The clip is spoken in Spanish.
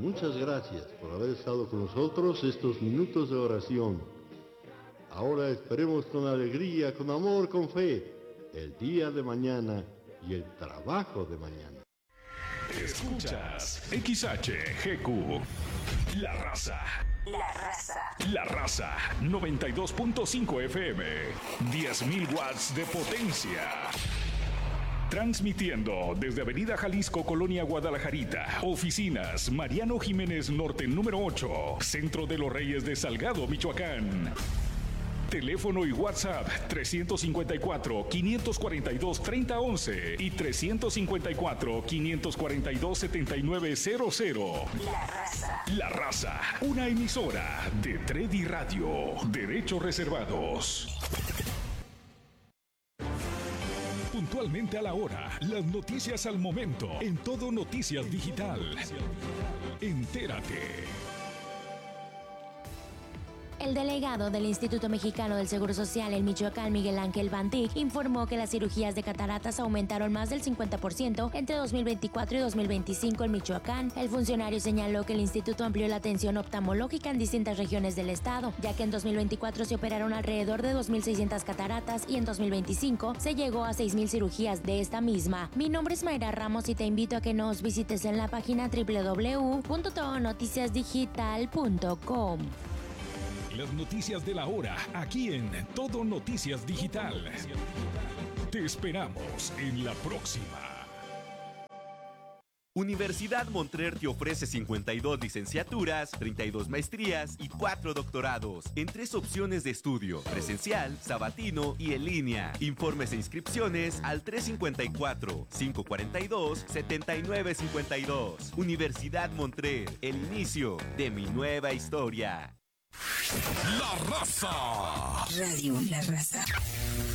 Muchas gracias por haber estado con nosotros estos minutos de oración. Ahora esperemos con alegría, con amor, con fe, el día de mañana y el trabajo de mañana. Escuchas XHGQ, La Raza. La Raza. La Raza, 92.5 FM, 10.000 watts de potencia. Transmitiendo desde Avenida Jalisco, Colonia Guadalajarita. Oficinas, Mariano Jiménez Norte, número 8. Centro de los Reyes de Salgado, Michoacán. Teléfono y WhatsApp 354-542-3011 y 354-542-7900. La Raza. La Raza, una emisora de Tredi Radio. Derechos reservados. Puntualmente a la hora, las noticias al momento, en Todo Noticias Digital. Entérate. El delegado del Instituto Mexicano del Seguro Social en Michoacán, Miguel Ángel Bantic, informó que las cirugías de cataratas aumentaron más del 50% entre 2024 y 2025 en Michoacán. El funcionario señaló que el instituto amplió la atención oftalmológica en distintas regiones del estado, ya que en 2024 se operaron alrededor de 2.600 cataratas y en 2025 se llegó a 6.000 cirugías de esta misma. Mi nombre es Mayra Ramos y te invito a que nos visites en la página www.todonoticiasdigital.com. Las noticias de la hora, aquí en Todo Noticias Digital. Te esperamos en la próxima. Universidad Montrer te ofrece 52 licenciaturas, 32 maestrías y 4 doctorados en 3 opciones de estudio: presencial, sabatino y en línea. Informes e inscripciones al 354-542-7952. Universidad Montrer, el inicio de mi nueva historia. La Raza. Radio La Raza.